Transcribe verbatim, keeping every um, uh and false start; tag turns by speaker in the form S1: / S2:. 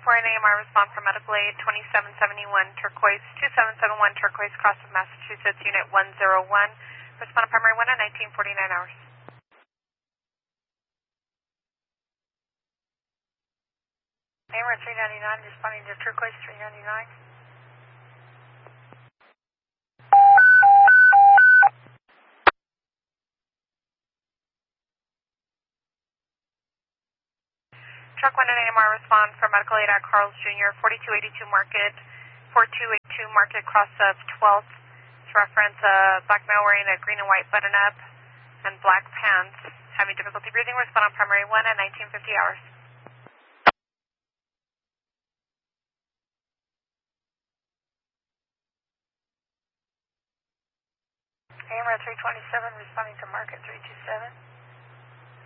S1: four N A M R respond for medical aid twenty-seven seventy-one turquoise, two seven seven one turquoise, cross of Massachusetts, unit one zero one. Respond to primary one at nineteen forty-nine hours. A M R three ninety-nine responding to turquoise three ninety-nine. Truck one and A M R respond for medical aid at Carl's Junior, forty-two eighty-two Market, forty-two eighty-two Market, cross of twelfth. To reference a black male wearing a green and white button-up and black pants, having difficulty breathing. Respond on primary one at nineteen fifty hours. A M R three twenty-seven responding to Market three two seven.